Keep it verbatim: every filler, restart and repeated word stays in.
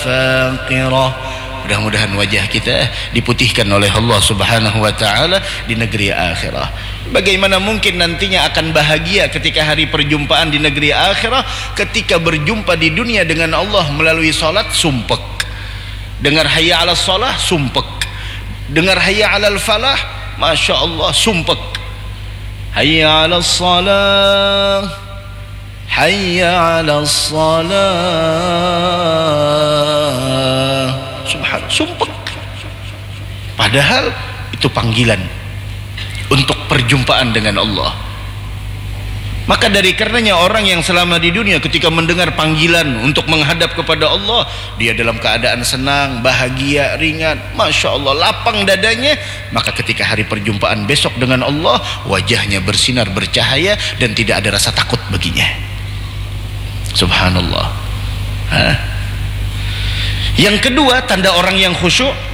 faqirah. Mudah-mudahan wajah kita diputihkan oleh Allah Subhanahu wa ta'ala di negeri akhirah. Bagaimana mungkin nantinya akan bahagia ketika hari perjumpaan di negeri akhirah, ketika berjumpa di dunia dengan Allah melalui salat sumpek, dengar hayya 'alas shalah sumpek, dengar hayya 'alal falah, masya Allah sumpek, hayya 'alas shalah, hayya 'alas shalah, subhan, sumpek. Padahal itu panggilan untuk perjumpaan dengan Allah. Maka dari karenanya orang yang selama di dunia ketika mendengar panggilan untuk menghadap kepada Allah, dia dalam keadaan senang, bahagia, ringan, masya Allah, lapang dadanya. Maka ketika hari perjumpaan besok dengan Allah, wajahnya bersinar, bercahaya, dan tidak ada rasa takut baginya. Subhanallah. Hah? Yang kedua, tanda orang yang khusyuk,